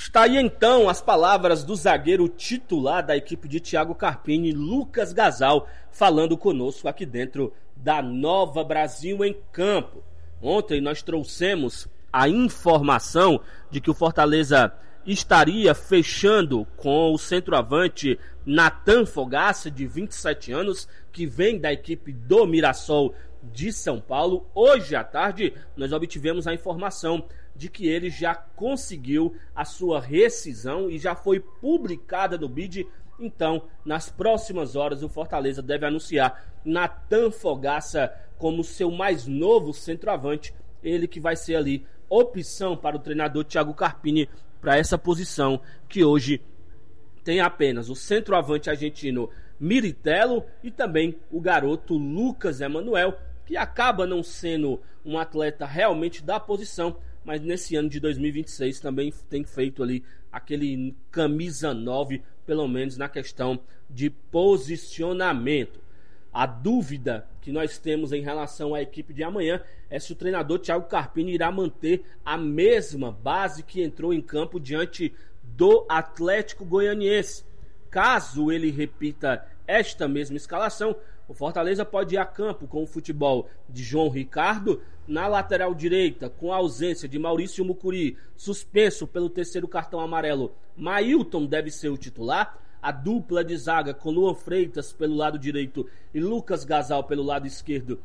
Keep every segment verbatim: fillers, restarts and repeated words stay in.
Está aí então as palavras do zagueiro titular da equipe de Thiago Carpini, Lucas Gasal, falando conosco aqui dentro da Nova Brasil em Campo. Ontem nós trouxemos a informação de que o Fortaleza estaria fechando com o centroavante Natan Fogaça, de vinte e sete anos, que vem da equipe do Mirassol de São Paulo. Hoje à tarde nós obtivemos a informação de que ele já conseguiu a sua rescisão e já foi publicada no B I D. Então, nas próximas horas, o Fortaleza deve anunciar Natan Fogaça como seu mais novo centroavante. Ele que vai ser ali opção para o treinador Thiago Carpini para essa posição, que hoje tem apenas o centroavante argentino Miritello e também o garoto Lucas Emanuel, que acaba não sendo um atleta realmente da posição, mas nesse ano de dois mil e vinte e seis também tem feito ali aquele camisa nove, pelo menos na questão de posicionamento. A dúvida que nós temos em relação à equipe de amanhã é se o treinador Thiago Carpini irá manter a mesma base que entrou em campo diante do Atlético Goianiense. Caso ele repita esta mesma escalação, o Fortaleza pode ir a campo com o futebol de João Ricardo na lateral direita, com a ausência de Maurício Mucuri, suspenso pelo terceiro cartão amarelo. Mailton deve ser o titular. A dupla de zaga com Luan Freitas pelo lado direito e Lucas Gasal pelo lado esquerdo.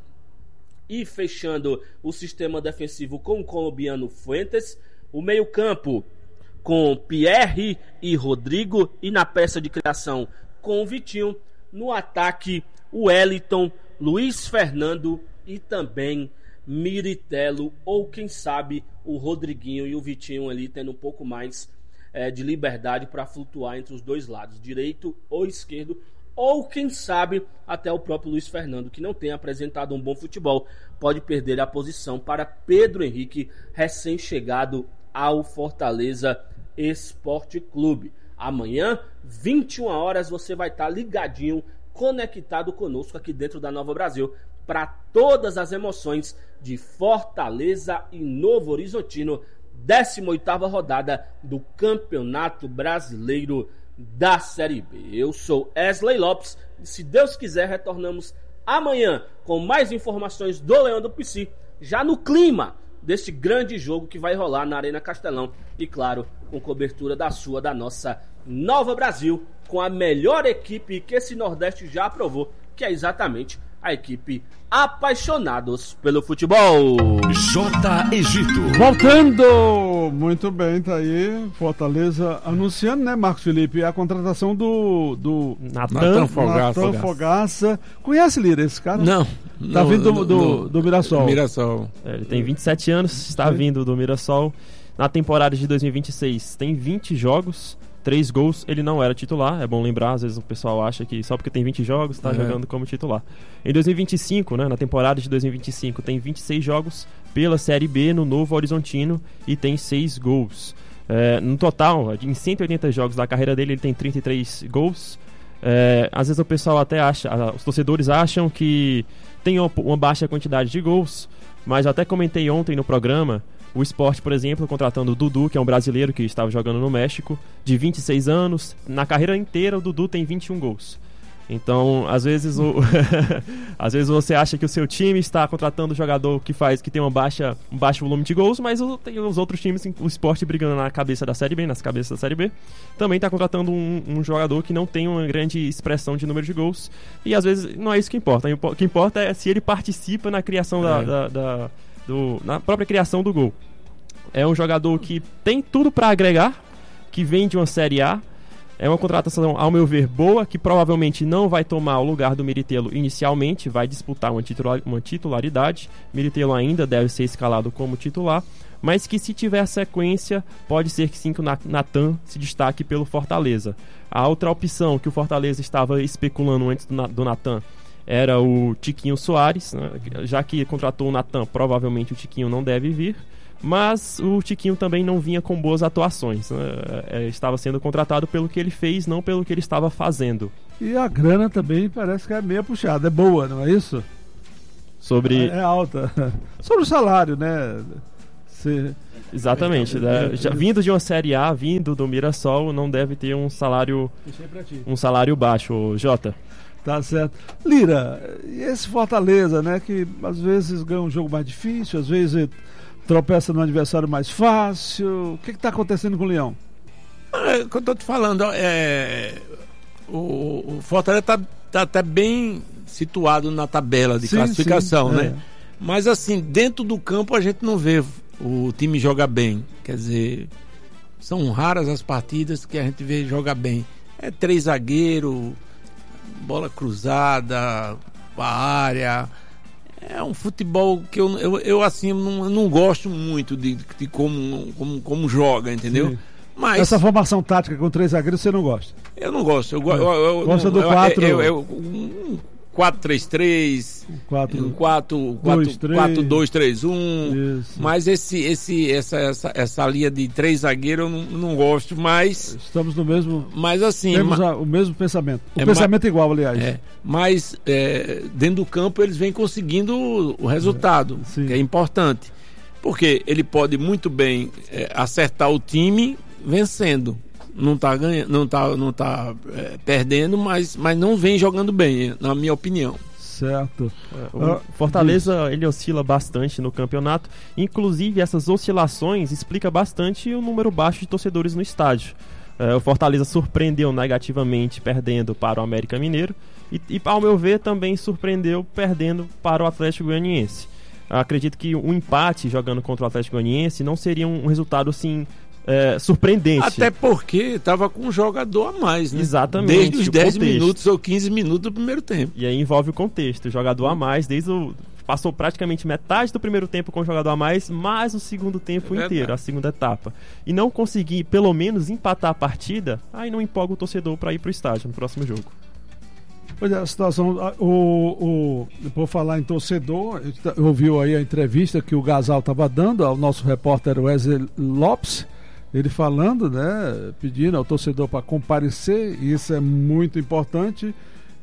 E fechando o sistema defensivo com o colombiano Fuentes. O meio-campo com Pierre e Rodrigo. E na peça de criação com o Vitinho. No ataque, o Wellington, Luiz Fernando e também Miritello, ou quem sabe o Rodriguinho e o Vitinho ali tendo um pouco mais é, de liberdade para flutuar entre os dois lados, direito ou esquerdo, ou quem sabe até o próprio Luiz Fernando, que não tem apresentado um bom futebol, pode perder a posição para Pedro Henrique, recém-chegado ao Fortaleza Esporte Clube. Amanhã, vinte e uma horas, você vai estar ligadinho, conectado conosco aqui dentro da Nova Brasil, para todas as emoções de Fortaleza e Novo Horizontino, décima oitava rodada do Campeonato Brasileiro da Série B. Eu sou Wesley Lopes e, se Deus quiser, retornamos amanhã com mais informações do Leão do Pici, já no clima desse grande jogo que vai rolar na Arena Castelão e, claro, com cobertura da sua, da nossa Nova Brasil, com a melhor equipe que esse Nordeste já aprovou, que é exatamente a equipe Apaixonados pelo Futebol. J. Egito. Voltando! Muito bem, tá aí. Fortaleza anunciando, né, Marcos Felipe, a contratação do, do Natan Fogaça. Natan Fogaça. Conhece, Lira, esse cara? Não. Tá no, vindo do, no, do, no, do Mirassol. Mirassol. É, ele tem vinte e sete anos, está vindo do Mirassol. Na temporada de dois mil e vinte e seis tem vinte jogos, três gols. Ele não era titular, é bom lembrar, às vezes o pessoal acha que só porque tem vinte jogos está é. jogando como titular. Em dois mil e vinte e cinco, né, na temporada de dois mil e vinte e cinco, tem vinte e seis jogos pela Série B no Novo Horizontino e tem seis gols. É, no total, em cento e oitenta jogos da carreira dele, ele tem trinta e três gols. É, às vezes o pessoal até acha, os torcedores acham que tem uma, uma baixa quantidade de gols, mas eu até comentei ontem no programa. O Sport, por exemplo, contratando o Dudu, que é um brasileiro que estava jogando no México, de vinte e seis anos. Na carreira inteira, o Dudu tem vinte e um gols. Então, às vezes, o às vezes você acha que o seu time está contratando um jogador que faz, que tem uma baixa, um baixo volume de gols, mas o, tem os outros times, o Sport brigando na cabeça da Série B, nas cabeças da Série B, também está contratando um, um jogador que não tem uma grande expressão de número de gols. E às vezes não é isso que importa. O que importa é se ele participa na criação da... É. da, da Do, na própria criação do gol. É um jogador que tem tudo para agregar, que vem de uma Série A. É uma contratação, ao meu ver, boa, que provavelmente não vai tomar o lugar do Miritello inicialmente, vai disputar uma, titular, uma titularidade. Miritello ainda deve ser escalado como titular, mas que, se tiver sequência, pode ser que sim, que o Natan se destaque pelo Fortaleza. A outra opção que o Fortaleza estava especulando antes do, do Natan era o Tiquinho Soares, né? Já que contratou o Natan, provavelmente o Tiquinho não deve vir, mas o Tiquinho também não vinha com boas atuações, né? É, estava sendo contratado pelo que ele fez, não pelo que ele estava fazendo. E a grana também parece que é meio puxada, é boa, não é isso? Sobre... É, é alta. Sobre o salário, né? Você... Exatamente. É, né? é, Já, é. vindo de uma Série A, vindo do Mirassol, não deve ter um salário, um salário baixo, Jota. Tá certo. Lira, e esse Fortaleza, né, que às vezes ganha um jogo mais difícil, às vezes tropeça no adversário mais fácil. O que está acontecendo com o Leão? É, o que eu tô te falando, é, o, o Fortaleza tá, tá até bem situado na tabela de Sim, classificação, sim, né? é. Mas assim, dentro do campo a gente não vê o time jogar bem. Quer dizer, são raras as partidas que a gente vê jogar bem. É três zagueiros, bola cruzada, a área. É um futebol que eu, eu, eu assim, não, não gosto muito de, de como, como, como joga, entendeu? Sim. Mas Essa formação tática com três zagueiros você não gosta? eu não gosto. Eu, go- eu, eu, Gosta eu, do eu- quatro? Eu, eu, um quatro três três, quatro, um quatro dois, três. quatro dois três um. Isso. Mas esse, esse, essa, essa, essa linha de três zagueiros eu não, não gosto, mas, Estamos no mesmo. mas assim. Temos ma- a- o mesmo pensamento. O É, pensamento igual, aliás. é, mas é, dentro do campo eles vêm conseguindo o, o resultado, Sim. que é importante. Porque ele pode muito bem é, acertar o time vencendo. Não está ganhando, não tá, não tá é, perdendo, mas, mas não vem jogando bem, na minha opinião. Certo. O Ah, Fortaleza, ele oscila bastante no campeonato. Inclusive, essas oscilações explicam bastante o número baixo de torcedores no estádio. É, o Fortaleza surpreendeu negativamente perdendo para o América Mineiro e, e, ao meu ver, também surpreendeu perdendo para o Atlético Goianiense. Acredito que um empate jogando contra o Atlético Goianiense não seria um, um resultado assim é, surpreendente. Até porque estava com um jogador a mais, né? Exatamente, Desde os o dez contexto. minutos ou quinze minutos do primeiro tempo. E aí envolve o contexto, o jogador a mais, desde o... Passou praticamente metade do primeiro tempo com o jogador a mais, mais o segundo tempo É inteiro, verdade. a segunda etapa. E não conseguir, pelo menos, empatar a partida, aí não empolga o torcedor para ir pro estádio no próximo jogo. Pois é, a situação. a- O, o, por falar em torcedor, eu ouviu aí a entrevista que o Gasal estava dando ao nosso repórter Wesley Lopes, ele falando, né, pedindo ao torcedor para comparecer, e isso é muito importante,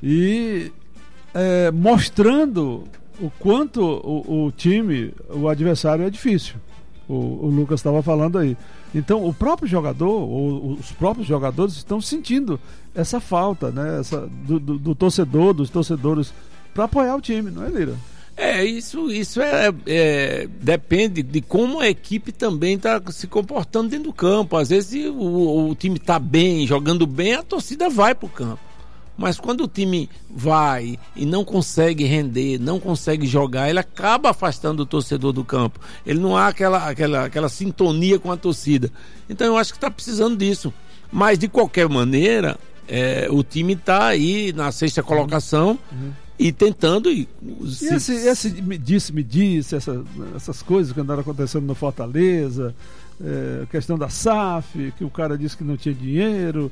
e é, mostrando o quanto o, o time, o adversário é difícil. O, o Lucas estava falando aí. Então, o próprio jogador, ou os próprios jogadores estão sentindo essa falta, né? Essa, do, do, do torcedor, dos torcedores, para apoiar o time, não é, Lira? É, isso, isso é, é- depende de como a equipe também está se comportando dentro do campo. Às vezes o, o time está bem, jogando bem, a torcida vai para o campo. Mas quando o time vai e não consegue render, não consegue jogar, ele acaba afastando o torcedor do campo. Ele não há aquela, aquela, aquela sintonia com a torcida. Então eu acho que está precisando disso. Mas de qualquer maneira, é, o time está aí na sexta colocação Uhum. e tentando. E, E se- esse, esse me disse, me disse, essa, essas coisas que andaram acontecendo no Fortaleza, é, a questão da S A F, que o cara disse que não tinha dinheiro,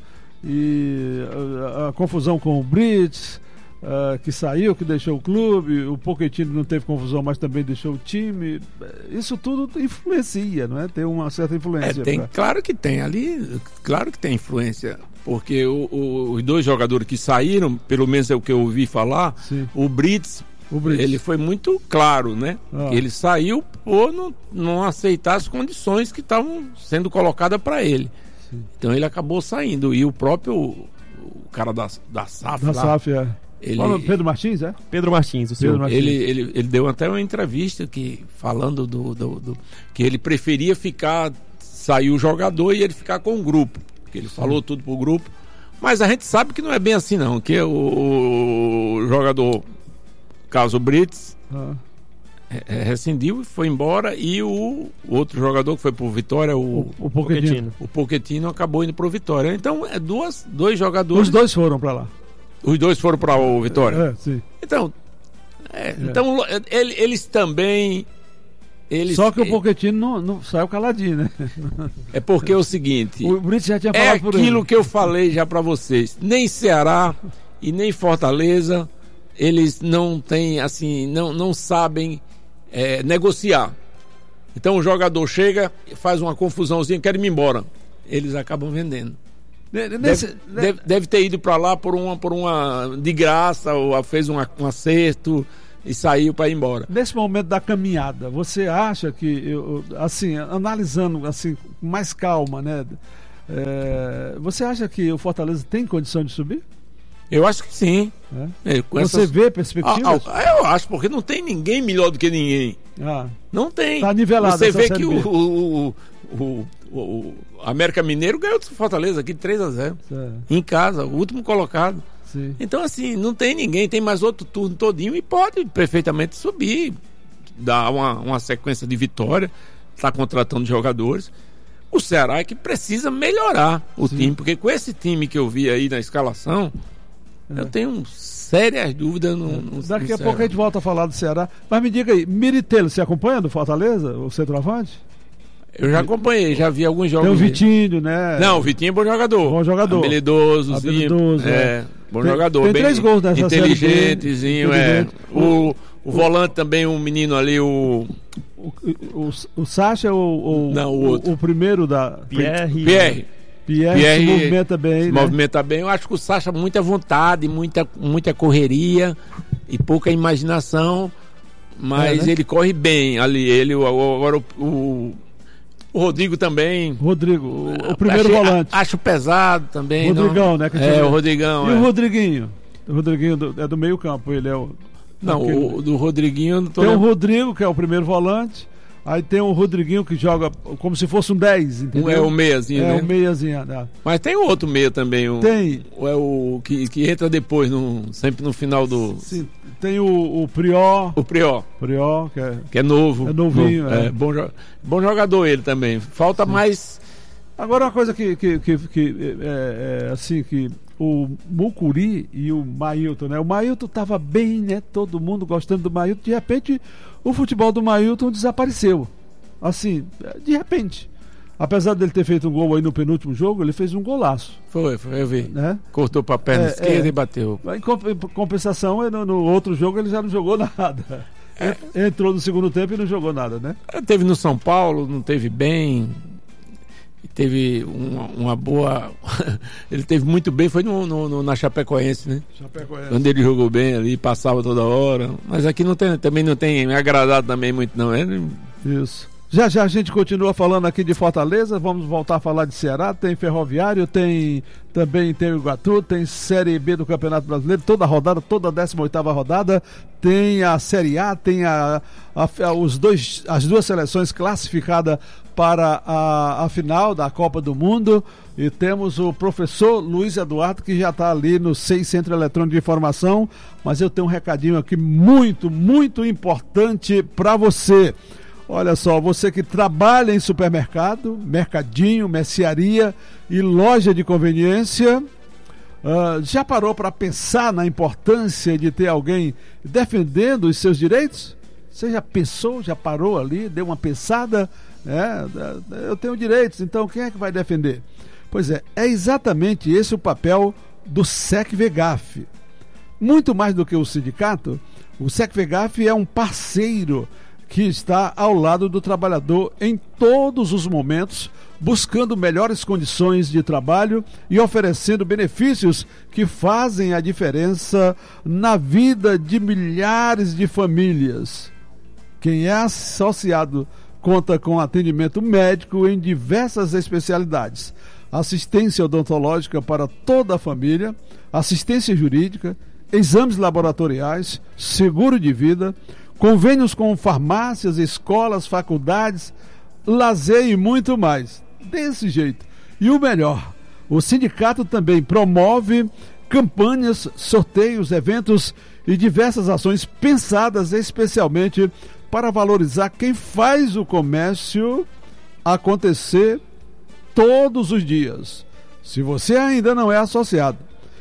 e a, a confusão com o Brits, ah, que saiu, que deixou o clube, o Pochettino não teve confusão, mas também deixou o time. Isso tudo influencia, não é? Tem uma certa É, influência. tem, pra- claro que tem ali, claro que tem influência, porque o- o- os dois jogadores que saíram, pelo menos é o que eu ouvi falar, Sim. o Brits, O Brits. ele foi muito claro, né? Ah. Que ele saiu por não, não aceitar as condições que estavam sendo colocadas para ele. Sim. Então ele acabou saindo, e o próprio o cara da, da S A F Da lá, S A F, é. ele, Fala, Pedro Martins, é? Pedro Martins, o senhor. Pedro Martins. ele, ele, ele deu até uma entrevista que, falando do, do, do- que ele preferia ficar, sair o jogador e ele ficar com o grupo, que ele falou tudo pro grupo, mas a gente sabe que não é bem assim não, que o, o jogador, caso Brits, Ah. é, é, rescindiu e foi embora, e o, o outro jogador que foi pro Vitória, o, O, o Pochettino. o Pochettino, acabou indo pro Vitória. Então é duas, dois jogadores, Os dois foram para lá. os dois foram para o Vitória. É, sim. Então, é, então ele- eles também. Eles, Só que o Pochettino não, não saiu caladinho, né? É porque é o seguinte: O Brits já tinha é falado por ele. aquilo que eu falei já para vocês. Nem Ceará e nem Fortaleza, eles não têm, assim, não, não sabem é, negociar. Então o jogador chega, faz uma confusãozinha, quer ir embora. Eles acabam vendendo. Nesse, Deve, deve, deve ter ido para lá por uma, por uma de graça, ou fez um, um acerto. e saiu para ir embora. Nesse momento da caminhada, você acha que, eu, assim, analisando assim, com mais calma, né? É, você acha que o Fortaleza tem condição de subir? Eu acho que sim. É? É, com você essas... vê perspectivas? Ah, ah, eu acho, porque não tem ninguém melhor do que ninguém. Ah, não tem. Tá nivelado. Você essa vê Série que B. o, o, o, o, o América Mineiro ganhou do Fortaleza aqui de três a zero. É. Em casa, o último colocado. Sim. Então, assim, não tem ninguém, tem mais outro turno todinho e pode perfeitamente subir, dar uma, uma sequência de vitória, está contratando jogadores. O Ceará é que precisa melhorar o Sim. time, porque com esse time que eu vi aí na escalação, É. eu tenho sérias dúvidas no, no Daqui no a pouco a gente volta a falar do Ceará. Mas me diga aí, Miritelo, você acompanha do Fortaleza, o centroavante? Eu já acompanhei, já vi alguns jogos. Tem o dele. Vitinho, né? Não, o Vitinho é bom jogador. Bom jogador. Habilidoso, Habilidoso, é. é. Bom Tem- jogador. tem bem três gols nessa Série B. Inteligentezinho, é. Inteligente. O, o volante também, um menino ali, o. O, o, o Sacha ou o, Não, o outro. o primeiro da... Pierre. Pierre. Pierre, Pierre se movimenta bem, se né? movimenta bem. Eu acho que o Sacha muita vontade, muita, muita correria e pouca imaginação, mas É, né? ele corre bem ali. Ele, o- agora o, o, o Rodrigo também. Rodrigo, o, o primeiro Achei- volante. a- Acho pesado também. Rodrigão, não- né, que É, tinha- o Rodrigão. E é. o Rodriguinho? O Rodriguinho do- é do meio campo, ele é o... Não, aquele- o do Rodriguinho eu não tô Tem o lembrando. Rodrigo, que é o primeiro volante. Aí tem o Rodriguinho que joga como se fosse um dez, entendeu? Um é o meiazinho, É né? o meiazinho, né? Mas tem o outro meia também. O, Tem. o- É o que, que entra depois, no, sempre no final do. Sim, tem o, o Prior, O Prior, Prior, que é... que é novo. É novinho, Novo, é. é. bom, jo- bom jogador ele também. Falta mais. Agora uma coisa que, que, que, que é, é, assim, que o Mucuri e o Mailton, né? O Mailton tava bem, né? Todo mundo gostando do Mailton. De repente, o futebol do Mailton desapareceu. Assim, de repente. Apesar dele ter feito um gol aí no penúltimo jogo, ele fez um golaço, Foi, foi, eu vi. né? Cortou pra perna É, esquerda é. e bateu. Em comp- em compensação, no, no outro jogo ele já não jogou nada. En- Entrou no segundo tempo e não jogou nada, né? Ele teve no São Paulo, não teve bem. E teve uma, uma boa. Ele teve muito bem, foi no, no- no- na Chapecoense, né? Chapecoense. Quando ele jogou bem ali, passava toda hora. Mas aqui não tem, também não tem me agradado também muito, não. Ele, Isso. Já já a gente continua falando aqui de Fortaleza, vamos voltar a falar de Ceará, tem Ferroviário, tem também tem o Iguatu, tem Série B do Campeonato Brasileiro, toda a rodada, toda a décima oitava rodada, tem a Série A, tem a, a- a- os dois, as duas seleções classificadas para a, a final da Copa do Mundo, e temos o professor Luiz Eduardo, que já está ali no S E I Centro Eletrônico de Informação, mas eu tenho um recadinho aqui muito, muito importante para você. Olha só, você que trabalha em supermercado, mercadinho, mercearia e loja de conveniência, uh, já parou para pensar na importância de ter alguém defendendo os seus direitos? Você já pensou, já parou ali, deu uma pensada? É, eu tenho direitos, então quem é que vai defender? Pois é, é exatamente esse o papel do SECVEGAF. Muito mais do que o sindicato, o SECVEGAF é um parceiro que está ao lado do trabalhador em todos os momentos, buscando melhores condições de trabalho e oferecendo benefícios que fazem a diferença na vida de milhares de famílias. Quem é associado conta com atendimento médico em diversas especialidades, assistência odontológica para toda a família, assistência jurídica, exames laboratoriais, seguro de vida, convênios com farmácias, escolas, faculdades, lazer e muito mais. Desse jeito. E o melhor, o sindicato também promove campanhas, sorteios, eventos e diversas ações pensadas especialmente para valorizar quem faz o comércio acontecer todos os dias. Se você ainda não é associado,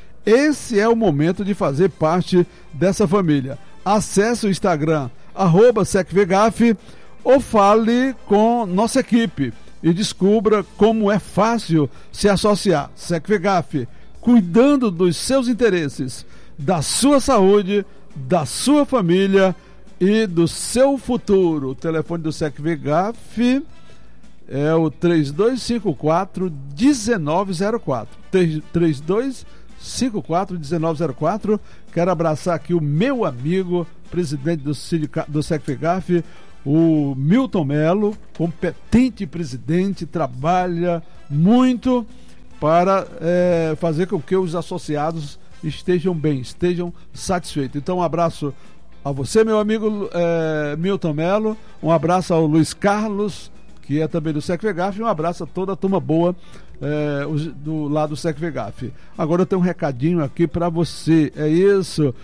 esse é o momento de fazer parte dessa família. Acesse o Instagram, arroba SECVEGAF, ou fale com nossa equipe e descubra como é fácil se associar. SECVEGAF, cuidando dos seus interesses, da sua saúde, da sua família e do seu futuro. O telefone do SECVEGAF é o três dois cinco quatro, um nove zero quatro. três dois cinco quatro um nove zero quatro. Quero abraçar aqui o meu amigo, presidente do, sindicato, do SECFEGAF, o Milton Melo, competente presidente, trabalha muito para é, fazer com que os associados estejam bem, estejam satisfeitos. Então, um abraço a você, meu amigo é, Milton Melo, um abraço ao Luiz Carlos, que é também do SECFEGAF, e um abraço a toda a turma boa é, do lado do SECFEGAF. Agora eu tenho um recadinho aqui para você, é isso,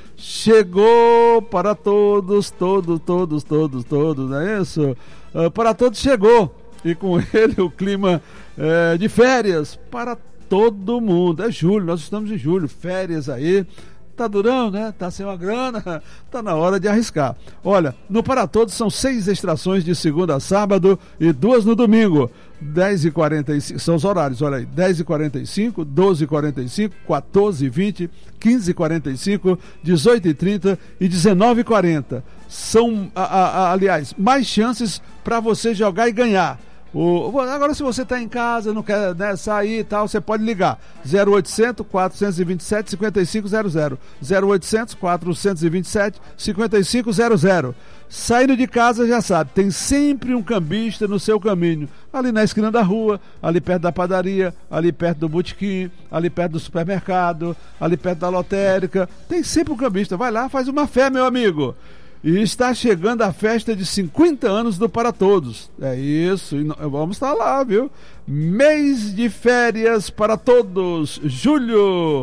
chegou para todos, todos, todos, todos, todos, não é isso? Uh, para todos chegou, e com ele o clima é, de férias para todo mundo. É julho, nós estamos em julho, férias aí. Tá durão, né? Tá sem uma grana, tá na hora de arriscar. Olha, no Para Todos são seis extrações de segunda a sábado e duas no domingo. dez e quarenta e cinco, são os horários, olha aí, dez e quarenta e cinco, doze e quarenta e cinco, quatorze e vinte, quinze e quarenta e cinco, dezoito e trinta e dezenove e quarenta. São, a, a, a, aliás, mais chances para você jogar e ganhar. O, agora, se você está em casa, não quer, né, sair e tal, você pode ligar zero oitocentos, quatrocentos e vinte e sete, cinquenta e cinco zero zero, zero oitocentos, quatrocentos e vinte e sete, cinquenta e cinco zero zero. Saindo de casa, já sabe, tem sempre um cambista no seu caminho, ali na esquina da rua, ali perto da padaria, ali perto do botequim, ali perto do supermercado, ali perto da lotérica, tem sempre um cambista. Vai lá, faz uma fé, meu amigo. E está chegando a festa de cinquenta anos do Para Todos. É isso, e vamos estar lá, viu? Mês de férias para todos. Julho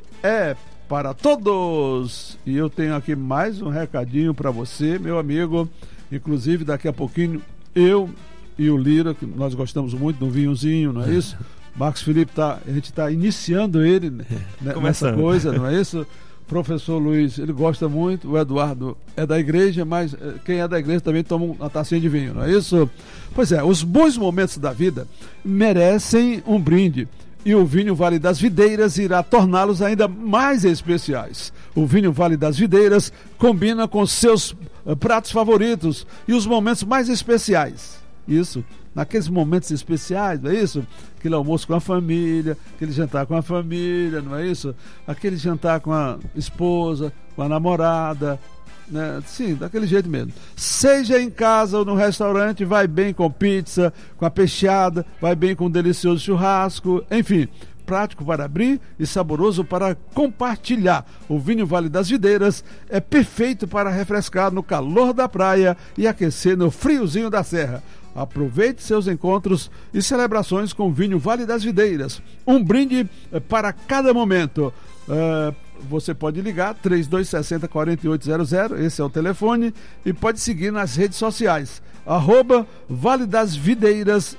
é para todos. E eu tenho aqui mais um recadinho para você, meu amigo. Inclusive, daqui a pouquinho, eu e o Lira, que nós gostamos muito do vinhozinho, não é isso? Marcos Felipe, tá, a gente está iniciando ele né, nessa coisa, não é isso? Professor Luiz, ele gosta muito, o Eduardo é da igreja, mas quem é da igreja também toma uma tacinha de vinho, não é isso? Pois é, os bons momentos da vida merecem um brinde, e o vinho Vale das Videiras irá torná-los ainda mais especiais. O vinho Vale das Videiras combina com seus pratos favoritos e os momentos mais especiais. Isso, naqueles momentos especiais, não é isso? Aquele almoço com a família, aquele jantar com a família, não é isso? Aquele jantar com a esposa, com a namorada, né? Sim, daquele jeito mesmo. Seja em casa ou no restaurante, vai bem com pizza, com a peixada, vai bem com um delicioso churrasco, enfim, prático para abrir e saboroso para compartilhar. O vinho Vale das Videiras é perfeito para refrescar no calor da praia e aquecer no friozinho da serra. Aproveite seus encontros e celebrações com o vinho Vale das Videiras. Um brinde para cada momento. Uh, você pode ligar três dois seis zero, quatro oito zero zero, esse é o telefone, e pode seguir nas redes sociais. Arroba Vale das Videiras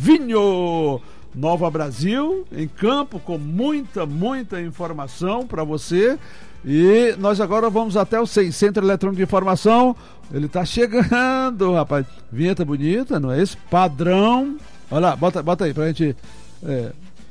Vinho. Nova Brasil, em campo, com muita, muita informação para você. E nós agora vamos até o seis, Centro Eletrônico de Informação. Ele tá chegando, rapaz. Vinheta bonita, não é isso? Padrão. Olha lá, bota, bota aí pra gente. É...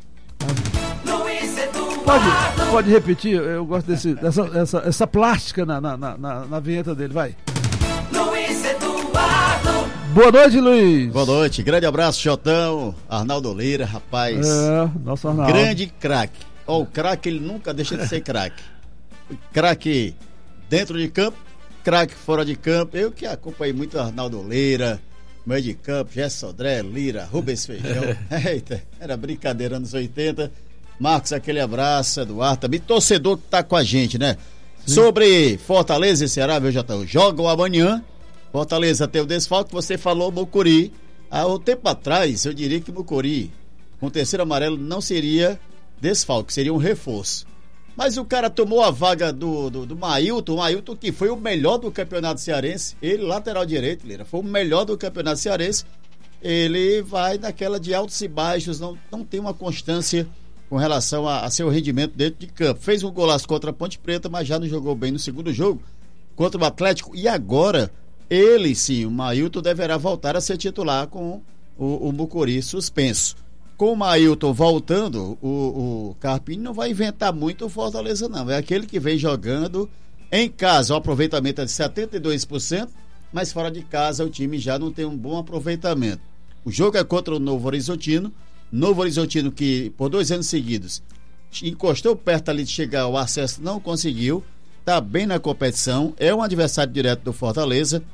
Pode, pode repetir, eu gosto desse, dessa essa, essa plástica na, na, na, na vinheta dele, vai. Luiz Eduardo. Boa noite, Luiz. Boa noite, grande abraço, Jotão, Arnaldo Lira, rapaz. É, nosso Arnaldo. Grande craque. Ó, o craque, ele nunca deixa de ser craque. Craque dentro de campo, craque fora de campo. Eu que acompanhei muito Arnaldo Lira, meio de campo, Gerson Sodré, Lira, Rubens Feijão. Eita, era brincadeira anos oitenta. Marcos, aquele abraço, Eduardo também, torcedor que tá com a gente, né? Sim. Sobre Fortaleza e Ceará, viu, Jotão? Jogam amanhã. Fortaleza tem o desfalque, você falou Mucuri. Há um tempo atrás, eu diria que Mucuri, com o terceiro amarelo, não seria desfalque, seria um reforço. Mas o cara tomou a vaga do, do, do Mailton, o Mailton que foi o melhor do campeonato cearense, ele, lateral direito, Lira, foi o melhor do campeonato cearense, ele vai naquela de altos e baixos, não, não tem uma constância com relação a, a seu rendimento dentro de campo. Fez um golaço contra a Ponte Preta, mas já não jogou bem no segundo jogo contra o Atlético, e agora ele sim, o Mailton deverá voltar a ser titular com o, o Mucuri suspenso. Com o Mailton voltando, o, o Carpini não vai inventar muito o Fortaleza não, é aquele que vem jogando em casa, o aproveitamento é de setenta e dois por cento, mas fora de casa o time já não tem um bom aproveitamento. O jogo é contra o Novo Horizontino, Novo Horizontino que por dois anos seguidos encostou perto ali de chegar ao acesso, não conseguiu, está bem na competição, é um adversário direto do Fortaleza,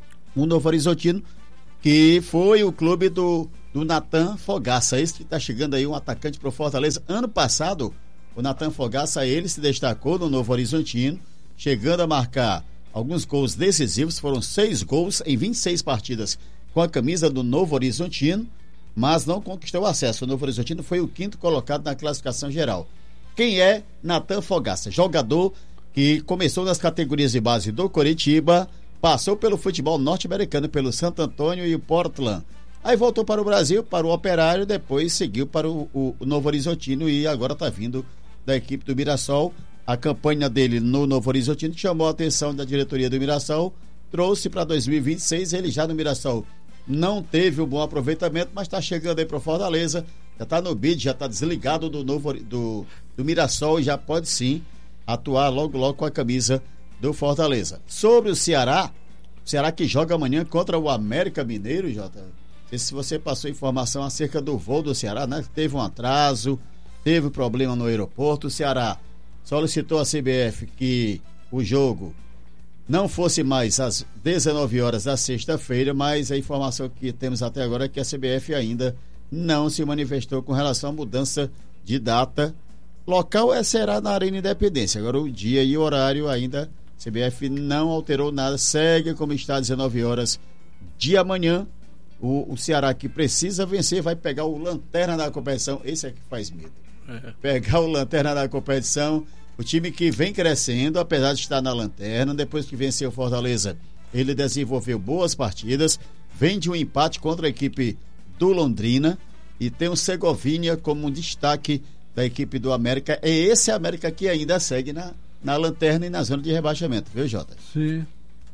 o Novo Horizontino, que foi o clube do, do Natan Fogaça, esse que está chegando aí um atacante para o Fortaleza. Ano passado, o Natan Fogaça, ele se destacou no Novo Horizontino, chegando a marcar alguns gols decisivos, foram seis gols em vinte e seis partidas com a camisa do Novo Horizontino, mas não conquistou acesso. O Novo Horizontino foi o quinto colocado na classificação geral. Quem é Natan Fogaça? Jogador que começou nas categorias de base do Coritiba, passou pelo futebol norte-americano, pelo Santo Antônio e o Portland. Aí voltou para o Brasil, para o Operário, depois seguiu para o, o, o Novo Horizontino e agora está vindo da equipe do Mirassol. A campanha dele no Novo Horizontino chamou a atenção da diretoria do Mirassol, trouxe para dois mil e vinte e seis, ele já no Mirassol não teve um bom aproveitamento, mas está chegando aí para o Fortaleza, já está no bid, já está desligado do, novo, do, do Mirassol e já pode sim atuar logo logo com a camisa do Fortaleza. Sobre o Ceará, o Ceará que joga amanhã contra o América Mineiro, Jota. Não sei se você passou informação acerca do voo do Ceará, né? Teve um atraso, teve problema no aeroporto. O Ceará solicitou à C B F que o jogo não fosse mais às dezenove horas da sexta-feira, mas a informação que temos até agora é que a C B F ainda não se manifestou com relação à mudança de data. Local é, será na Arena Independência. Agora o dia e o horário ainda, a C B F não alterou nada, segue como está às dezenove horas de amanhã. O, o Ceará que precisa vencer vai pegar o lanterna da competição, esse é que faz medo. É. Pegar o lanterna da competição, o time que vem crescendo, apesar de estar na lanterna, depois que venceu o Fortaleza, ele desenvolveu boas partidas, vem de um empate contra a equipe do Londrina e tem o Segovinha como um destaque da equipe do América. É esse América que ainda segue na, na lanterna e na zona de rebaixamento, viu, Jota? Sim.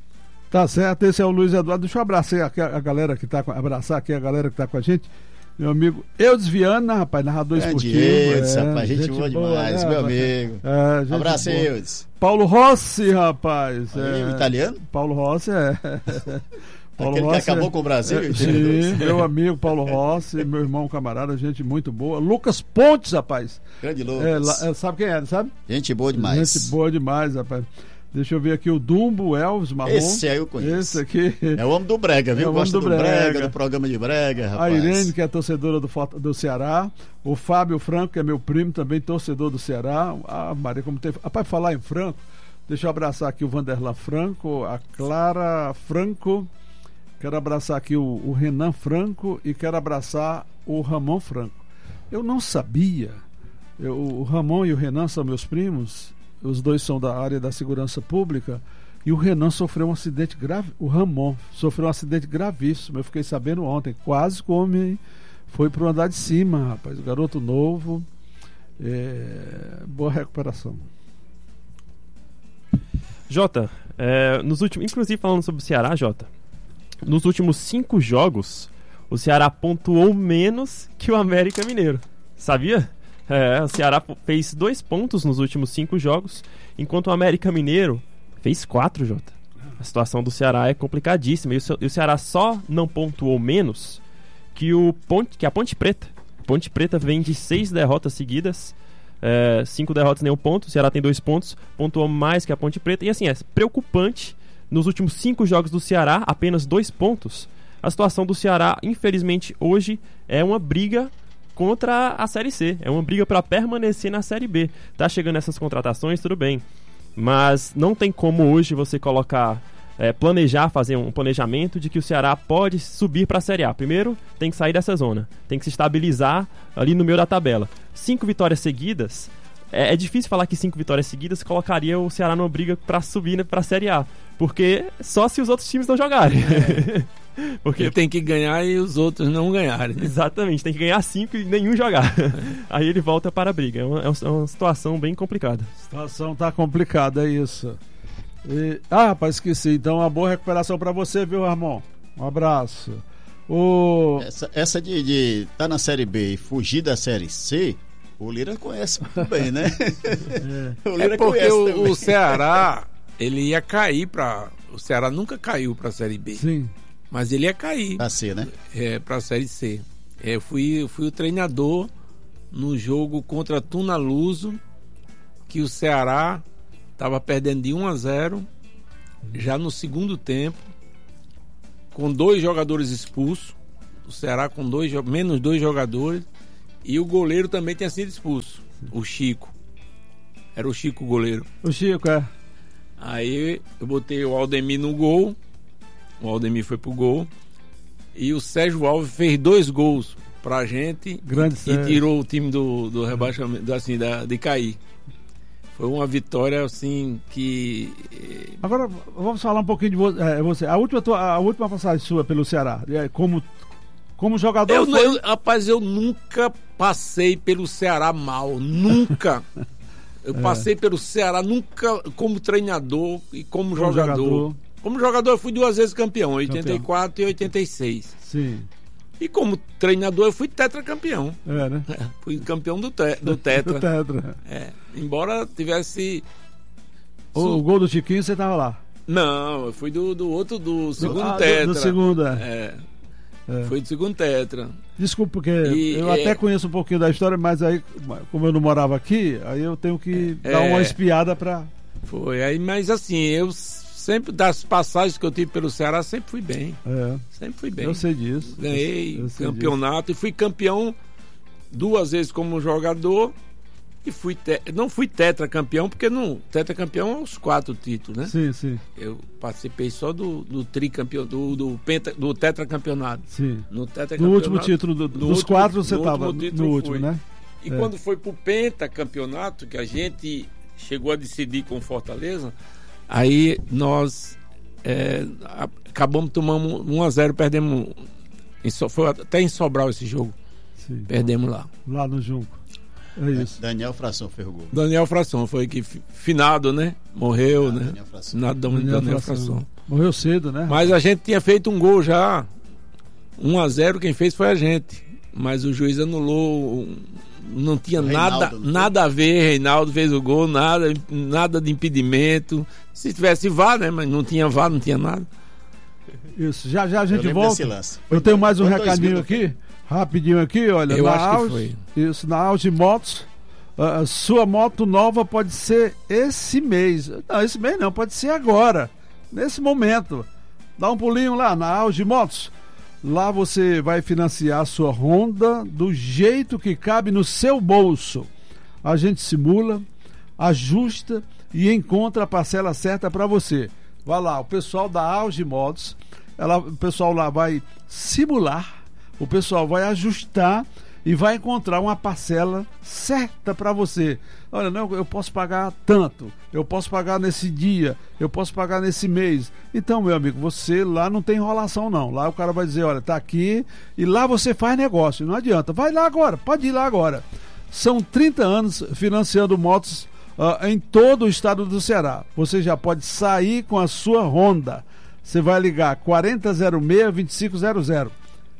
Tá certo, esse é o Luiz Eduardo. Deixa eu abraçar aqui a, a galera que tá com, abraçar aqui a galera que tá com a gente. Meu amigo Eudes Viana, rapaz, narrador esportivo. Eudes, é, rapaz, gente, gente boa demais, é, meu amigo. É, abraço aí, Eudes. Paulo Rossi, rapaz. Aí, é, o italiano? Paulo Rossi, é. Paulo Aquele Rossi, que acabou é, com o Brasil. É, sim, meu amigo Paulo Rossi, meu irmão camarada, gente muito boa. Lucas Pontes, rapaz. Grande Lucas. É, sabe quem é, sabe? Gente boa demais. Gente boa demais, rapaz. Deixa eu ver aqui o Dumbo, Elvis Marrom. Esse aí eu conheço. Esse aqui. É o homem do Brega, viu? É o Gosta do, do brega. brega, do programa de Brega, rapaz. A Irene, que é torcedora do, do Ceará. O Fábio Franco, que é meu primo, também torcedor do Ceará. Ah, Maria, como teve. Rapaz, falar em Franco, deixa eu abraçar aqui o Vanderlan Franco, a Clara Franco. Quero abraçar aqui o, o Renan Franco e quero abraçar o Ramon Franco. Eu não sabia. Eu, o Ramon e o Renan são meus primos. Os dois são da área da segurança pública e o Renan sofreu um acidente grave, o Ramon sofreu um acidente gravíssimo, eu fiquei sabendo ontem, quase como foi pro andar de cima, rapaz, o garoto novo, é... boa recuperação. Jota, é, nos últimos, inclusive falando sobre o Ceará, Jota, nos últimos cinco jogos o Ceará pontuou menos que o América Mineiro, sabia? É, o Ceará fez dois pontos nos últimos cinco jogos, enquanto o América Mineiro fez quatro, Jota. A situação do Ceará é complicadíssima. E o, e o Ceará só não pontuou menos que, o Ponte, que a Ponte Preta. A Ponte Preta vem de seis derrotas seguidas, é, cinco derrotas, nenhum ponto. O Ceará tem dois pontos, pontuou mais que a Ponte Preta. E assim, é preocupante, nos últimos cinco jogos do Ceará, apenas dois pontos. A situação do Ceará, infelizmente, hoje é uma briga contra a Série C, é uma briga para permanecer na Série B. Tá chegando essas contratações, tudo bem, mas não tem como hoje você colocar, é, planejar, fazer um planejamento de que o Ceará pode subir para a Série A. Primeiro, tem que sair dessa zona, tem que se estabilizar ali no meio da tabela. Cinco vitórias seguidas, é, é difícil falar que cinco vitórias seguidas colocaria o Ceará numa briga para subir, né, para a Série A, porque só se os outros times não jogarem. É. Porque ele tem que ganhar e os outros não ganharem. Exatamente, tem que ganhar cinco e nenhum jogar. Aí ele volta para a briga. É uma, é uma situação bem complicada. A situação tá complicada, é isso. E... Ah, rapaz, esqueci. Então, uma boa recuperação para você, viu, Ramon? Um abraço. O... Essa, essa de estar tá na Série B e fugir da Série C, o Lira conhece muito bem, né? É, o Lira é porque o, o Ceará, ele ia cair para... O Ceará nunca caiu para a Série B. Sim. Mas ele ia cair pra C, né? É, pra Série C. É, eu fui, fui o treinador no jogo contra Tunaluso, que o Ceará estava perdendo de um a zero, já no segundo tempo, com dois jogadores expulsos, o Ceará com dois, menos dois jogadores, e o goleiro também tinha sido expulso, o Chico. Era o Chico o goleiro. O Chico, é. Aí eu botei o Aldemir no gol, o Aldemir foi pro gol, e o Sérgio Alves fez dois gols pra gente. Grande e, Sérgio. e tirou o time do, do rebaixamento, assim, da, de cair. Foi uma vitória assim que... Agora vamos falar um pouquinho de vo- é, você. A última, tua- a última passagem sua pelo Ceará, é, como, como jogador. Eu, foi- eu, rapaz, eu nunca passei pelo Ceará mal, nunca. Eu É. passei pelo Ceará nunca como treinador e como, Como jogador. jogador. Como jogador eu fui duas vezes campeão, em Campeão. oitenta e quatro e oitenta e seis. Sim, E como treinador eu fui tetracampeão. é, né? É, fui campeão do, te, do tetra. Do Tetra. É, embora tivesse... O, o gol do Chiquinho, você tava lá. Não, eu fui do, do outro, do segundo ah, do- tetra. do segundo, é. É, É. foi do segundo tetra. Desculpa, porque E, eu é- até conheço um pouquinho da história, mas aí, como eu não morava aqui, aí eu tenho que É, dar uma é. espiada pra. Foi, aí, mas assim, eu sempre, das passagens que eu tive pelo Ceará, sempre fui bem. É, Sempre fui bem. eu sei disso. Ganhei Eu sei campeonato e fui campeão duas vezes como jogador e fui te... não fui tetracampeão, porque não, tetracampeão é os quatro títulos, né? Sim, sim, Eu participei só do, do tricampeão, do, do, penta, do tetracampeonato. sim. No, No tetracampeonato, último título, do- no dos último- quatro você no tava último título no último, fui. né? E É. quando foi pro pentacampeonato, que a gente chegou a decidir com Fortaleza, aí nós é, a- acabamos tomando um a zero, perdemos. Em So- foi até em Sobral esse jogo. Sim. Perdemos lá. Lá no Junco. É isso. Daniel Fração fez o gol. Daniel Fração foi que fi- finado, né? Morreu, Ah, né? Daniel Fração. Finado da Daniel, Daniel Fração. Fração. Morreu cedo, né? Mas a gente tinha feito um gol já. um a zero, quem fez foi a gente. Mas o juiz anulou. Não tinha O nada, Reinaldo, não foi? nada a ver. Reinaldo fez o gol, nada, nada de impedimento. Se tivesse V A R, né? Mas não tinha V A R, não tinha nada. Isso. Já já a Eu gente lembro desse volta. lance. Eu tenho mais um Foi dois recadinho mil, aqui, rapidinho aqui, olha. Eu na acho que Auge, foi. Isso, na Auge Motos, a a sua moto nova pode ser esse mês. Não, esse mês não, pode ser agora, nesse momento. Dá um pulinho lá na Auge Motos. Lá você vai financiar a sua Honda do jeito que cabe no seu bolso. A gente simula, ajusta e encontra a parcela certa para você. Vai lá, o pessoal da Auge Motos, ela, o pessoal lá vai simular, o pessoal vai ajustar e vai encontrar uma parcela certa para você. Olha, não, eu posso pagar tanto, eu posso pagar nesse dia, eu posso pagar nesse mês. Então, meu amigo, você lá não tem enrolação não. Lá o cara vai dizer, olha, tá aqui, e lá você faz negócio, não adianta. Vai lá agora, pode ir lá agora. São trinta anos financiando motos uh, em todo o estado do Ceará. Você já pode sair com a sua Honda. Você vai ligar quarenta zero seis, vinte e cinco zero zero.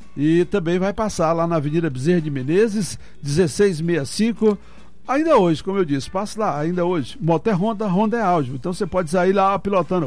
E também vai passar lá na Avenida Bezerra de Menezes, dezesseis sessenta e cinco. Ainda hoje, como eu disse, passe lá, ainda hoje. Moto é Honda, Honda é áudio. Então você pode sair lá pilotando.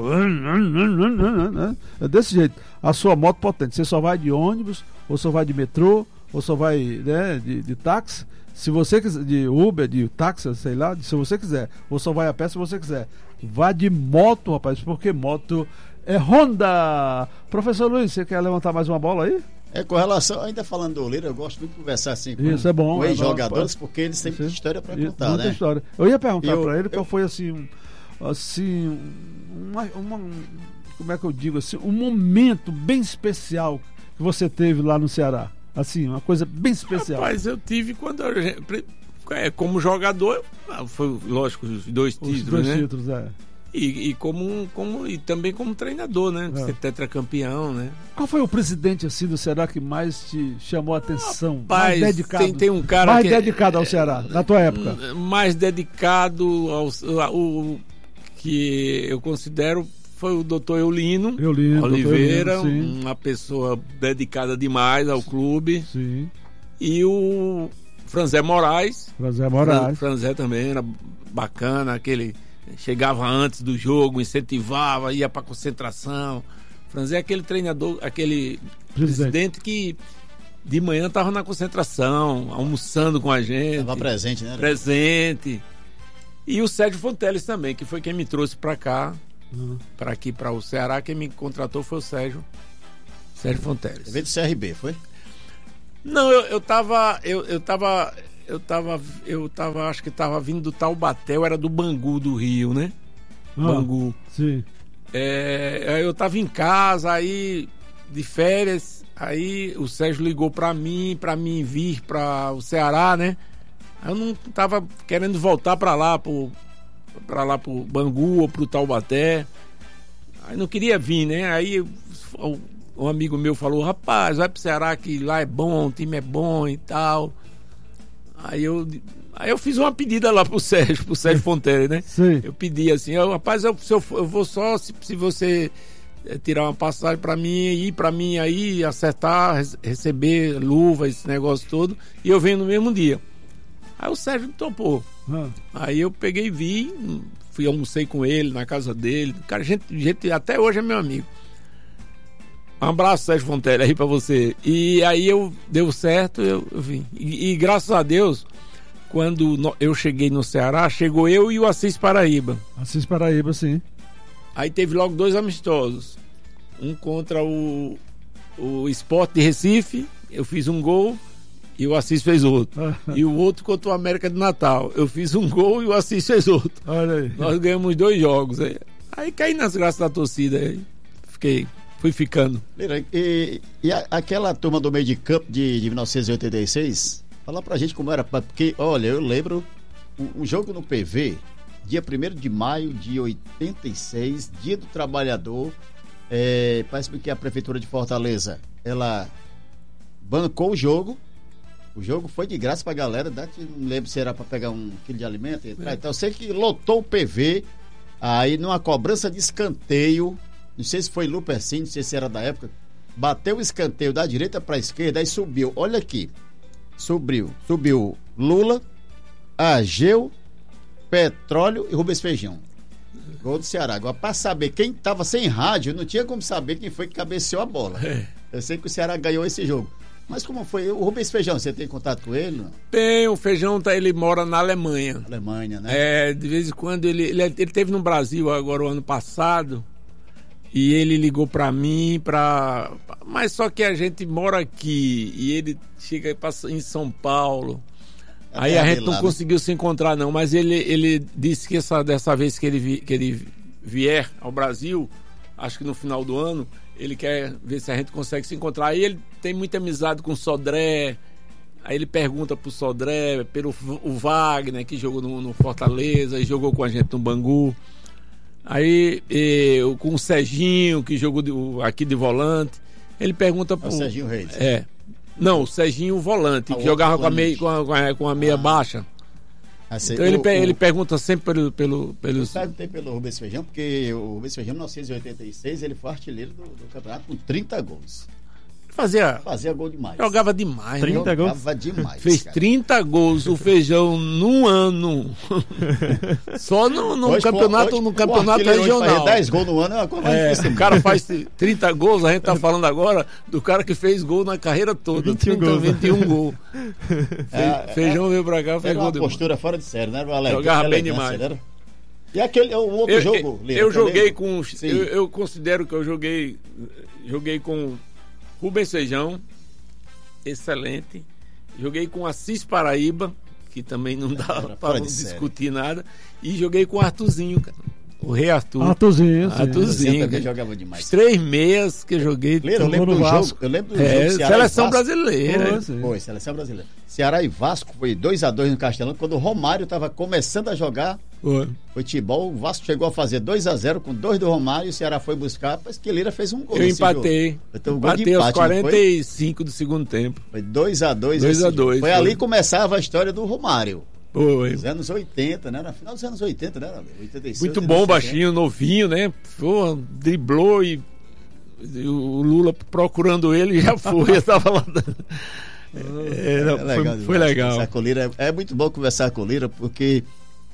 É desse jeito. A sua moto potente. Você só vai de ônibus, ou só vai de metrô, ou só vai, né, de, de táxi. Se você quiser, de Uber, de táxi, sei lá, se você quiser. Ou só vai a pé se você quiser. Vá de moto, rapaz, porque moto é Honda. Professor Luiz, você quer levantar mais uma bola aí? É, com relação, ainda falando do goleiro, eu gosto muito de conversar assim com, Isso é bom, com é ex-jogadores, bom, porque eles têm muita história para Isso, contar, muita né? história. Eu ia perguntar Eu- para ele eu- qual foi assim, um, assim, uma, uma- como é que eu digo assim, um momento bem especial que você teve lá no Ceará. Assim, uma coisa bem especial. Rapaz, eu tive quando eu, é, como jogador, foi lógico os dois Os títulos, dois né? títulos, é. E, e como, como e também como treinador, né? É. Ser tetracampeão, né? Qual foi o presidente assim do Ceará que mais te chamou a atenção? Rapaz, mais dedicado. tem, tem um cara mais que dedicado ao Ceará, na tua época. mais dedicado ao, ao, ao que eu considero foi o doutor Eulino Eulino, doutor Oliveira, Eulino, sim. uma pessoa dedicada demais ao clube, Sim. e o Franzé Moraes. José Moraes. Franzé também era bacana, aquele chegava antes do jogo, incentivava, ia para concentração. Franzé é aquele treinador, aquele Presidente. presidente que de manhã estava na concentração, almoçando com a gente. Estava presente, né? Presente. E o Sérgio Fonteles também, que foi quem me trouxe para cá, Uhum. para aqui, para o Ceará. Quem me contratou foi o Sérgio, Sérgio Fonteles. Veio do C R B, foi? Não, eu, eu tava, eu, eu tava, eu tava, eu tava, acho que tava vindo do Taubaté, eu era do Bangu, do Rio, né? Ah, Bangu. Sim. É, eu tava em casa, aí, de férias, aí o Sérgio ligou pra mim, pra mim vir pra o Ceará, né? Eu não tava querendo voltar pra lá, pro, pra lá pro Bangu ou pro Taubaté. Aí não queria vir, né? Aí um amigo meu falou, rapaz, vai pro Ceará que lá é bom, o time é bom e tal. Aí eu, aí eu fiz uma pedida lá pro Sérgio, pro Sérgio Fonteles, né? Sim. Eu pedi assim, eu, rapaz, eu, se eu, eu vou só se, se você é, tirar uma passagem pra mim, ir pra mim aí, acertar, res- receber luva, esse negócio todo, e eu venho no mesmo dia. Aí o Sérgio topou. Ah, Aí eu peguei e vi, fui almocei com ele na casa dele. Cara, gente, gente até hoje é meu amigo. Um abraço, Sérgio Fonteles, aí pra você. E aí eu deu certo, eu, eu vim. E, e graças a Deus, quando no- eu cheguei no Ceará, chegou eu e o Assis Paraíba. Assis Paraíba, sim. Aí teve logo dois amistosos. Um contra o, o Sport de Recife, eu fiz um gol e o Assis fez outro. E o outro contra o América de Natal. Eu fiz um gol e o Assis fez outro. Olha aí. Nós ganhamos dois jogos. Aí, aí caí nas graças da torcida. Aí fiquei, fui ficando. Lira, e, e a- aquela turma do meio de campo de, de mil novecentos e oitenta e seis, fala pra gente como era, porque, olha, eu lembro um, um jogo no P V, dia primeiro de maio de oitenta e seis, dia do trabalhador, é, parece que a prefeitura de Fortaleza, ela bancou o jogo, o jogo foi de graça pra galera, né? Não lembro se era pra pegar um quilo de alimento, entrar, então eu sei que lotou o P V, aí numa cobrança de escanteio, não sei se foi Lupercini, não sei se era da época, bateu o escanteio da direita para a esquerda e subiu. Olha aqui, subiu, subiu Lula, Ageu, Petróleo e Rubens Feijão. Gol do Ceará. Agora, para saber quem estava sem rádio, não tinha como saber quem foi que cabeceou a bola. É. Eu sei que o Ceará ganhou esse jogo. Mas como foi? O Rubens Feijão, você tem contato com ele? Não? Tem, o Feijão, tá, ele mora na Alemanha. Alemanha, né? É, de vez em quando ele, ele, ele teve no Brasil agora o ano passado. E ele ligou pra mim, pra... mas só que a gente mora aqui e ele chega pra- em São Paulo. É Aí a terra gente dele não lá, né? conseguiu se encontrar não, mas ele, ele disse que essa, dessa vez que ele, vi- que ele vier ao Brasil, acho que no final do ano, ele quer ver se a gente consegue se encontrar. Aí ele tem muita amizade com o Sodré, aí ele pergunta pro Sodré, pelo V- o Wagner, que jogou no, no Fortaleza e jogou com a gente no Bangu. Aí eu, com o Serginho, que jogou de- o- aqui de volante, ele pergunta É pro... o Serginho Reis. É. Não, o Serginho volante, Ah, que o jogava com a volante. meia, com a, com a- com a meia Ah. baixa. Assim, Então ele, o- pe- o- ele pergunta sempre pelo, pelo, pelos... Eu perguntei pelo Rubens Feijão, porque o Rubens Feijão, em mil novecentos e oitenta e seis, ele foi artilheiro do, do campeonato com trinta gols. Fazia... Fazia gol demais. Jogava demais, né? trinta gols? Jogava demais. Fez cara. trinta gols o Feijão num ano. Só no, no Hoje, campeonato, hoje, no o campeonato artilheiro hoje regional. fazer dez gols no ano é uma coisa mais É, difícil. o cara faz trinta gols, a gente tá falando agora do cara que fez gol na carreira toda. vinte e um trinta, gols, né? vinte e um gol. É, Feijão veio pra cá, Era fez uma gol demais. postura fora de série, né? Era uma ele- Jogava bem elegância, demais. né? Era? E aquele o outro Eu, jogo, eu, Lira, eu também? joguei com. Sim. Eu, eu considero que eu joguei. Joguei com Rubens Feijão, excelente. Joguei com Assis Paraíba, que também não dá Era para fora não de série. discutir nada. E joguei com o Arthurzinho, cara. O Rei Arthur. Arthurzinho, sim. Arthurzinho. Você também cara. jogava Os demais. três meias que eu joguei. Lira, eu tudo lembro no do Vasco. jogo. Eu lembro do É, jogo Ceará e seleção Vasco. brasileira. Pô, sim. Foi, seleção brasileira. Ceará e Vasco foi dois a dois no Castelão, quando o Romário estava começando a jogar Foi. futebol. O Vasco chegou a fazer dois a zero com dois do Romário e o Ceará foi buscar, mas que Lira fez um gol. Eu nesse empatei. jogo. Então, um gol de Empatei aos empate, não foi? quarenta e cinco do segundo tempo. Foi dois a dois. dois a esse dois, jogo. Foi foi. ali que começava a história do Romário. Foi. Nos anos oitenta, né? No final dos anos oitenta, né? oitenta e seis, Muito oitenta e bom, sete, baixinho, novinho, né? Pô, driblou e, e o Lula procurando ele já foi, eu tava lá. É, É não, legal foi, demais foi legal. conversar com o Lira. É, é muito bom conversar com o Lira, porque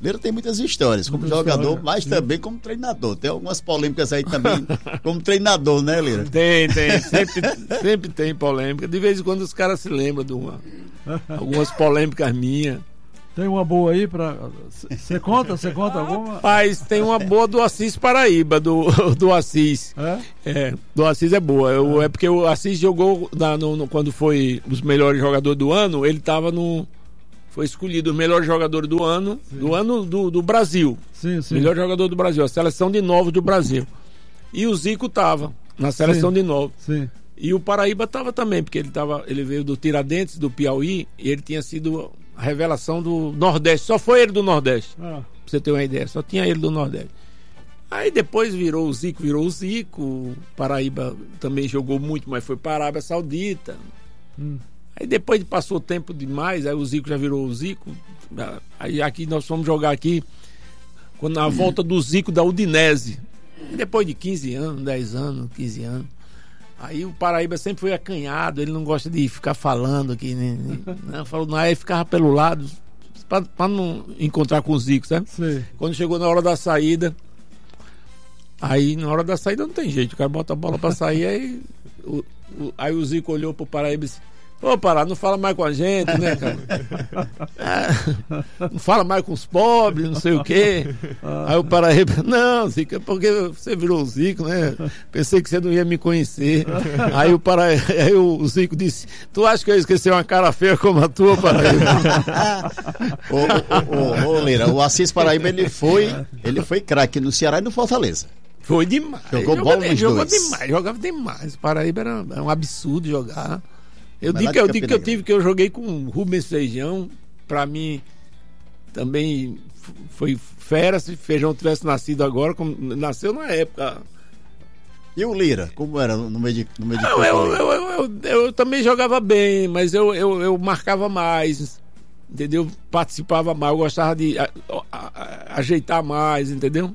Leira tem muitas histórias, como Muita jogador, história. mas também como treinador. Tem algumas polêmicas aí também como treinador, né, Leira? Tem, tem. Sempre, sempre tem polêmica. De vez em quando os caras se lembram de uma, algumas polêmicas minhas. Tem uma boa aí para. Você conta? Você conta alguma? Rapaz, tem uma boa do Assis Paraíba, do, do Assis. É? É, do Assis é boa. Eu, é. é porque o Assis jogou na, no, no, quando foi os melhores jogadores do ano, ele estava no. Foi escolhido o melhor jogador do ano, sim. do ano do, do Brasil. Sim, sim. Melhor jogador do Brasil, a seleção de novos do Brasil. E o Zico tava na seleção sim. de novos. Sim. E o Paraíba tava também, porque ele, tava, ele veio do Tiradentes, do Piauí, e ele tinha sido a revelação do Nordeste. Só foi ele do Nordeste, ah. pra você ter uma ideia. Só tinha ele do Nordeste. Aí depois virou o Zico, virou o Zico. O Paraíba também jogou muito, mas foi para a Arábia Saudita. Hum. Aí depois passou tempo demais, aí o Zico já virou o Zico. Aí aqui nós fomos jogar aqui quando na volta do Zico da Udinese. Depois de quinze anos, dez anos, quinze anos. Aí o Paraíba sempre foi acanhado, ele não gosta de ficar falando aqui, né? Não, falou, não, aí ficava pelo lado para não encontrar com o Zico, sabe? Sim. Quando chegou na hora da saída, aí na hora da saída não tem jeito, o cara bota a bola para sair, aí o, o, aí o Zico olhou pro Paraíba e disse: ô, Pará, não fala mais com a gente, né, cara? É, não fala mais com os pobres, não sei o quê. Aí o Paraíba, não, Zico, é porque você virou o Zico, né? Pensei que você não ia me conhecer. Aí o, Paraíba, aí o Zico disse: tu acha que eu esqueci uma cara feia como a tua, Paraíba? ô, ô, ô, ô, Leira, o Assis Paraíba, ele foi, ele foi craque no Ceará e no Fortaleza. Foi demais. Jogou bola nos jogou dois. demais, jogava demais. O Paraíba era, era um absurdo jogar. Eu digo, que, eu digo que eu tive que eu joguei com o Rubens Feijão. Pra mim também foi fera. Se Feijão tivesse nascido agora, como, nasceu na época. E o Lira, como era no meio de, no meio de eu, eu, eu, eu, eu, eu também jogava bem, mas eu, eu, eu marcava mais, entendeu? Participava mais, eu gostava de a, a, a, ajeitar mais, entendeu?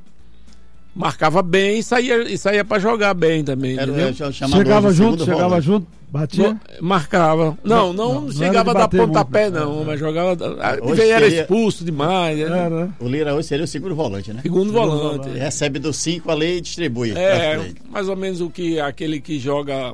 Marcava bem e saía, e saía pra jogar bem também. Era, chegava junto, chegava junto, batia? Marcava. Não, não, não, não chegava a dar pontapé, muito, não, é, mas jogava. Hoje era seria... expulso demais. Era. O Lira hoje seria o segundo volante, né? Segundo, segundo volante. volante. Recebe do cinco ali e distribui. É, mais ou menos o que aquele que joga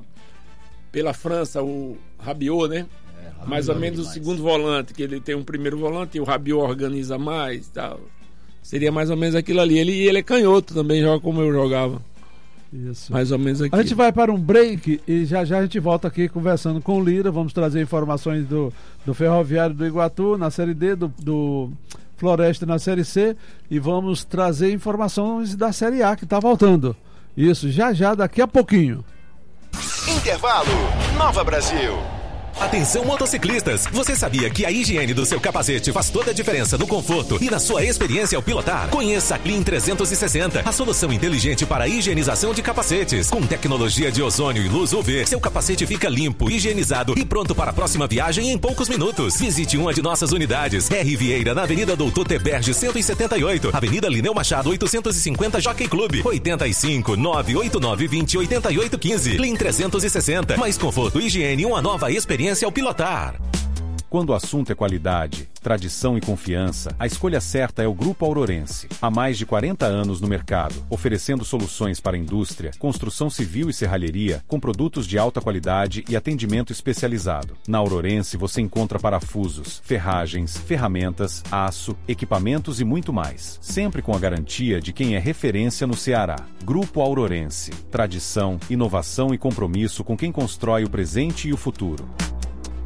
pela França, o Rabiot, né? É, Rabiot mais ou menos demais. O segundo volante, que ele tem um primeiro volante e o Rabiot organiza mais e tal. Seria mais ou menos aquilo ali. Ele, ele é canhoto também, joga como eu jogava. Isso. Mais ou menos aquilo. A gente vai para um break e já já a gente volta aqui conversando com o Lira. Vamos trazer informações do, do Ferroviário do Iguatu na Série D, do, do Floresta na Série C, e vamos trazer informações da Série A que está voltando. Isso, já já, daqui a pouquinho. Intervalo, Nova Brasil. Atenção, motociclistas! Você sabia que a higiene do seu capacete faz toda a diferença no conforto e na sua experiência ao pilotar? Conheça a Clean trezentos e sessenta, a solução inteligente para a higienização de capacetes. Com tecnologia de ozônio e luz U V, seu capacete fica limpo, higienizado e pronto para a próxima viagem em poucos minutos. Visite uma de nossas unidades. R. Vieira, na Avenida Doutor Teberge cento e setenta e oito, Avenida Lineu Machado oitocentos e cinquenta, Jockey Club, oitenta e cinco, nove oito nove, vinte, oitenta e oito, quinze. Clean trezentos e sessenta, mais conforto, higiene e uma nova experiência ao pilotar. Quando o assunto é qualidade, tradição e confiança, a escolha certa é o Grupo Aurorense. Há mais de quarenta anos no mercado, oferecendo soluções para a indústria, construção civil e serralheria, com produtos de alta qualidade e atendimento especializado. Na Aurorense você encontra parafusos, ferragens, ferramentas, aço, equipamentos e muito mais. Sempre com a garantia de quem é referência no Ceará. Grupo Aurorense. Tradição, inovação e compromisso com quem constrói o presente e o futuro.